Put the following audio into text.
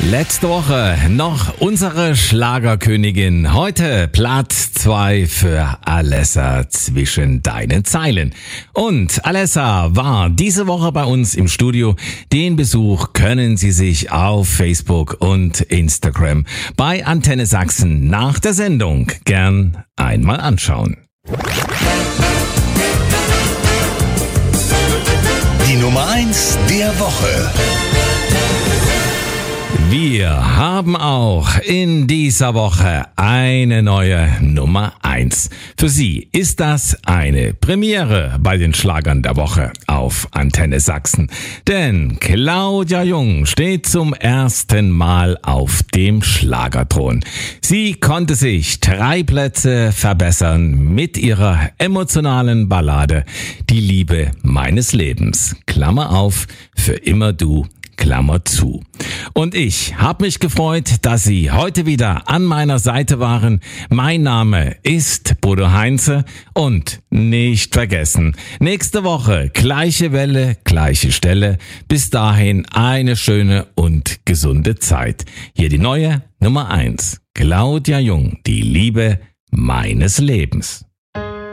Letzte Woche noch unsere Schlagerkönigin. Heute Platz 2 für Alessa zwischen deinen Zeilen. Und Alessa war diese Woche bei uns im Studio. Den Besuch können Sie sich auf Facebook und Instagram bei Antenne Sachsen nach der Sendung gern einmal anschauen. Die Nummer 1 der Woche. Wir haben auch in dieser Woche eine neue Nummer 1. Für Sie ist das eine Premiere bei den Schlagern der Woche auf Antenne Sachsen. Denn Claudia Jung steht zum ersten Mal auf dem Schlagerthron. Sie konnte sich 3 Plätze verbessern mit ihrer emotionalen Ballade Die Liebe meines Lebens. Klammer auf, für immer du. Klammer zu. Und ich habe mich gefreut, dass Sie heute wieder an meiner Seite waren. Mein Name ist Bodo Heinze und nicht vergessen, nächste Woche gleiche Welle, gleiche Stelle. Bis dahin eine schöne und gesunde Zeit. Hier die neue Nummer 1. Claudia Jung, die Liebe meines Lebens.